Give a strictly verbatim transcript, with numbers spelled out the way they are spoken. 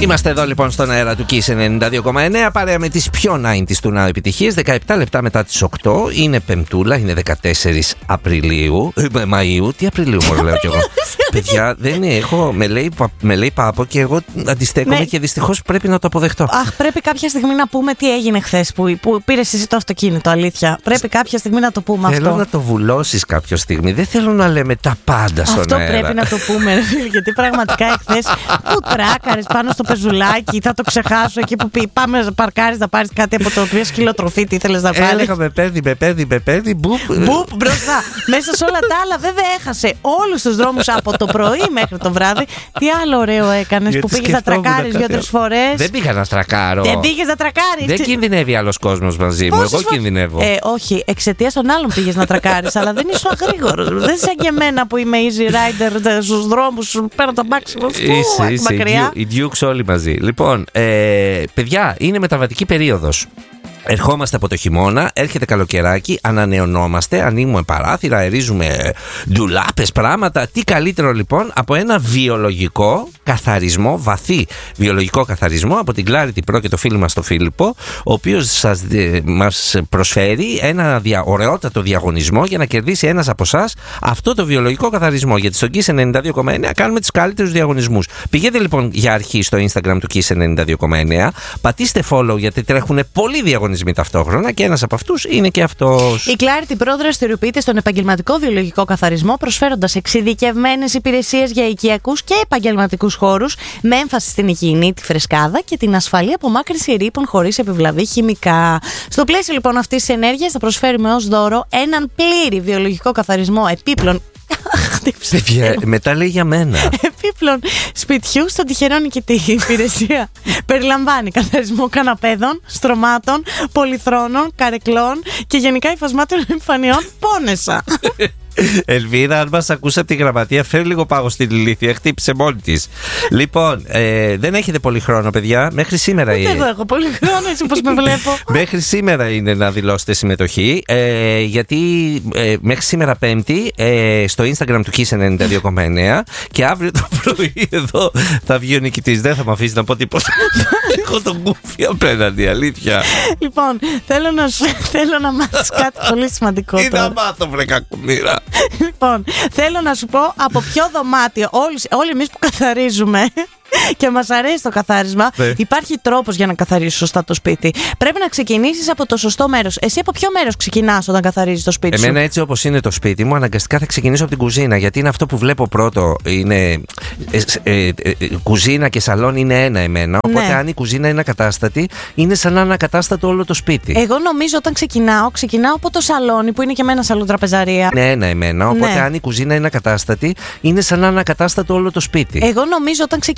Είμαστε εδώ λοιπόν στον αέρα του Kiss ενενήντα δύο κόμμα εννέα, παρέα με τις πιο ενενήντα του Now επιτυχίες. δεκαεπτά λεπτά μετά τις οκτώ, είναι Πεμπτούλα, είναι δεκατέσσερις Απριλίου, ε, Μαΐου, τι Απριλίου μόνο λέω κι εγώ. Παιδιά, δεν έχω, με λέει, με λέει Πάπο και εγώ αντιστέκομαι ναι. Και δυστυχώς πρέπει να το αποδεχτώ. Αχ, πρέπει κάποια στιγμή να πούμε τι έγινε χθες που, που πήρες εσύ το αυτοκίνητο, αλήθεια. Πρέπει κάποια στιγμή να το πούμε θέλω αυτό. Θέλω να το βουλώσεις κάποια στιγμή, δεν θέλω να λέμε τα πάντα στον αυτό αέρα. Αυτό πρέπει να το πούμε, γιατί πραγματικά εχθές που τράκαρες πάνω στο πεζουλάκι, θα το ξεχάσω εκεί που πάμε να παρκάρεις να πάρεις κάτι από το οποίο σκυλοτροφή, τι ήθελες να πάρεις. Έλεγα με παίρνει, με παίρνει, με παίρνει, μπουπ. Μπουπ μπροστά. Μέσα σε όλα τα άλλα, βέβαια έχασε όλους τους δρόμους από το πρωί μέχρι το βράδυ. Τι άλλο ωραίο έκανες που πήγες να τρακάρεις δύο-τρεις φορές. Δεν πήγα να τρακάρω. Δεν πήγες να τρακάρεις. Δεν κινδυνεύει άλλος κόσμος μαζί μου. Εγώ κινδυνεύω. Ε, όχι, εξαιτίας των άλλων πήγες να τρακάρεις, αλλά δεν ήσουν γρήγορος. Δεν σαν και εμένα που είμαι easy rider στους δρόμους, παίρνω τα μπάξι μου. Μακριά. Οι Dukes όλοι μαζί. Λοιπόν, ε, παιδιά, είναι μεταβατική περίοδος. Ερχόμαστε από το χειμώνα, έρχεται καλοκαιράκι, ανανεωνόμαστε, ανοίγουμε παράθυρα, αερίζουμε ντουλάπες, πράγματα. Τι καλύτερο λοιπόν από ένα βιολογικό καθαρισμό, βαθύ βιολογικό καθαρισμό από την Clarity Pro και το φίλο μας τον Φίλιππο, ο οποίος σας, μας προσφέρει ένα δια, ωραιότατο διαγωνισμό για να κερδίσει ένας από εσάς αυτό το βιολογικό καθαρισμό. Γιατί στο Kiss ενενήντα δύο κόμμα εννέα κάνουμε τους καλύτερους διαγωνισμούς. Πηγαίνετε λοιπόν για αρχή στο Instagram του Kiss ενενήντα δύο κόμμα εννέα, πατήστε follow γιατί τρέχουν πολλοί διαγωνισμοί ταυτόχρονα και ένας από αυτούς είναι και αυτός. Η Clarity Pro δραστηριοποιείται στον επαγγελματικό βιολογικό καθαρισμό, προσφέροντας εξειδικευμένες υπηρεσίες για οικιακούς και επαγγελματικούς χώρους, με έμφαση στην υγιεινή, τη φρεσκάδα και την ασφαλή απομάκρυνση ρήπων χωρίς επιβλαβή χημικά. Στο πλαίσιο λοιπόν αυτής της ενέργειας θα προσφέρουμε ως δώρο έναν πλήρη βιολογικό καθαρισμό επίπλων. Παιδιά, μετά λέει για μένα. Επίπλων σπιτιού στον τυχερό νικητή. Η υπηρεσία περιλαμβάνει καθαρισμό καναπέδων, στρωμάτων, πολυθρόνων, καρεκλών και γενικά υφασμάτων επιφανειών. Πόνεσα. Ελβίρα, αν μας ακούσει από τη γραμματεία, φέρει λίγο πάγο στην ηλίθεια. Χτύπησε μόνη της. Λοιπόν, ε, δεν έχετε πολύ χρόνο, παιδιά. Μέχρι σήμερα είναι. Εγώ έχω πολύ χρόνο, έτσι όπως με βλέπω. Μέχρι σήμερα είναι να δηλώσετε συμμετοχή. Ε, γιατί ε, μέχρι σήμερα Πέμπτη ε, στο Instagram του Kiss ενενήντα δύο κόμμα εννέα και αύριο το πρωί εδώ θα βγει ο νικητής. Δεν θα με αφήσει να πω τίποτα. Έχω τον κούφι απέναντι, αλήθεια. Λοιπόν, θέλω να, θέλω να μάθεις κάτι πολύ σημαντικό. Τι να μάθω, βρε κακομοίρα. Λοιπόν, θέλω να σου πω από ποιο δωμάτιο όλοι, όλοι εμείς που καθαρίζουμε και μας αρέσει το καθάρισμα, ναι. Υπάρχει τρόπος για να καθαρίσεις σωστά το σπίτι. Πρέπει να ξεκινήσεις από το σωστό μέρος. Εσύ από ποιο μέρος ξεκινάς όταν καθαρίζεις το σπίτι σου? Εμένα έτσι όπως είναι το σπίτι μου, αναγκαστικά θα ξεκινήσω από την κουζίνα. Γιατί είναι αυτό που βλέπω πρώτο. Είναι ε, ε, ε, ε, κουζίνα και σαλόνι είναι ένα εμένα. Οπότε ναι. Αν η κουζίνα είναι ακατάστατη, είναι σαν να είναι ακατάστατο όλο το σπίτι. Εγώ νομίζω όταν ξεκινάω, ξεκινάω από το σαλόνι που είναι και με ένα σαλόν τραπεζαρία. Είναι ένα εμένα. Οπότε ναι. Αν η κουζίνα είναι ακατάστατη, είναι σαν να είναι ακατάστατο όλο το σπίτι. Εγώ νομίζω όταν ξεκινάω.